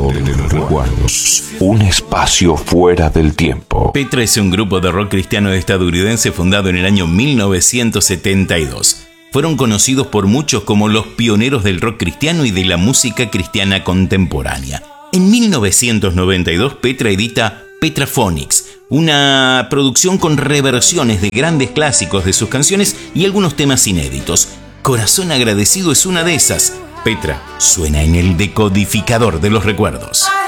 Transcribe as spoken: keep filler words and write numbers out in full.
donde los recuerdos, un espacio fuera del tiempo. Petra es un grupo de rock cristiano estadounidense fundado en el año mil novecientos setenta y dos. Fueron conocidos por muchos como los pioneros del rock cristiano y de la música cristiana contemporánea. En mil novecientos noventa y dos, Petra edita Petraphonics, una producción con reversiones de grandes clásicos de sus canciones y algunos temas inéditos. Corazón Agradecido es una de esas. Petra suena en el decodificador de los recuerdos.